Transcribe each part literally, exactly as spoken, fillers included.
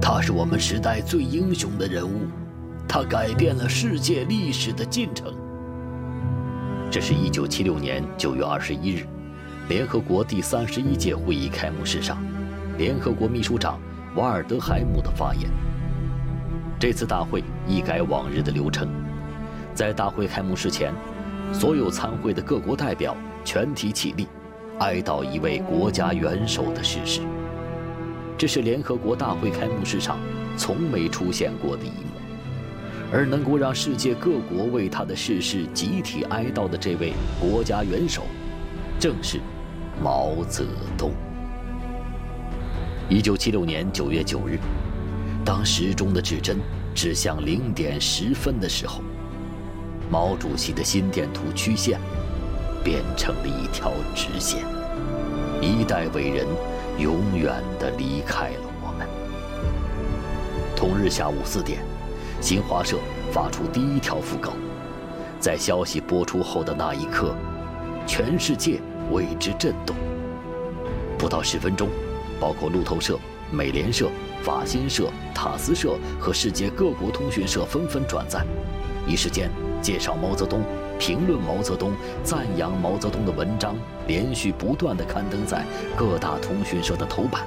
他是我们时代最英雄的人物，他改变了世界历史的进程。这是一九七六年九月二十一日，联合国第三十一届会议开幕式上，联合国秘书长瓦尔德海姆的发言。这次大会一改往日的流程，在大会开幕式前，所有参会的各国代表全体起立，哀悼一位国家元首的逝世。这是联合国大会开幕式上从没出现过的一幕。而能够让世界各国为他的逝世集体哀悼的这位国家元首，正是毛泽东。一九七六年九月九日，当时钟的指针指向零点十分的时候，毛主席的心电图曲线变成了一条直线，一代伟人永远地离开了我们。同日下午四点，新华社发出第一条讣告，在消息播出后的那一刻，全世界为之震动。不到十分钟，包括路透社、美联社、法新社、塔斯社和世界各国通讯社纷纷转载，一时间介绍毛泽东、评论毛泽东、赞扬毛泽东的文章连续不断地刊登在各大通讯社的头版。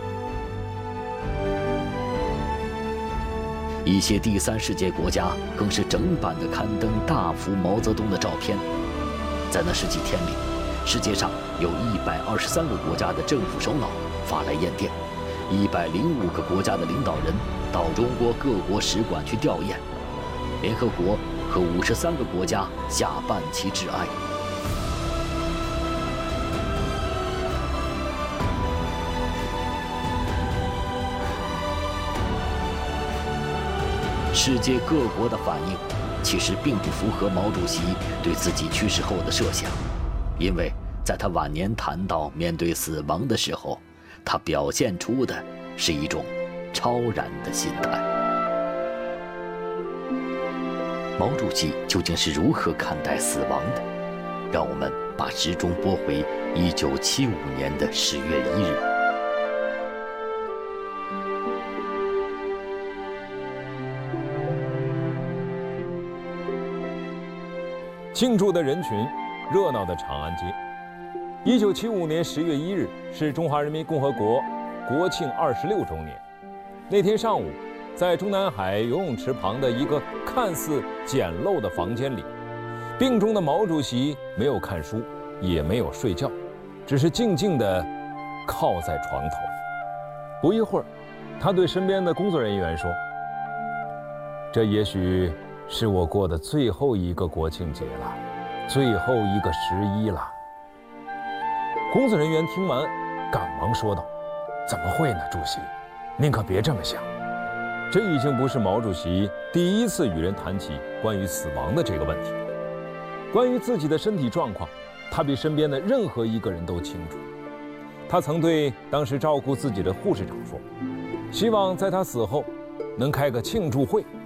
一些第三世界国家更是整版的刊登大幅毛泽东的照片。在那十几天里，世界上有一百二十三个国家的政府首脑发来唁电，一百零五个国家的领导人到中国各国使馆去吊唁，联合国和五十三个国家下半旗致哀。世界各国的反应其实并不符合毛主席对自己去世后的设想，因为在他晚年谈到面对死亡的时候，他表现出的是一种超然的心态。毛主席究竟是如何看待死亡的？让我们把时钟拨回一九七五年的十月一日。 庆祝的人群，热闹的长安街。一九七五年十月一日是中华人民共和国国庆二十六周年。那天上午，在中南海游泳池旁的一个看似简陋的房间里，病中的毛主席没有看书，也没有睡觉，只是静静地靠在床头。不一会儿，他对身边的工作人员说：“这也许是我过的最后一个国庆节了，最后一个十一了。”工作人员听完，赶忙说道：“怎么会呢，主席？您可别这么想。”这已经不是毛主席第一次与人谈起关于死亡的这个问题。关于自己的身体状况，他比身边的任何一个人都清楚。他曾对当时照顾自己的护士长说：“希望在他死后，能开个庆祝会，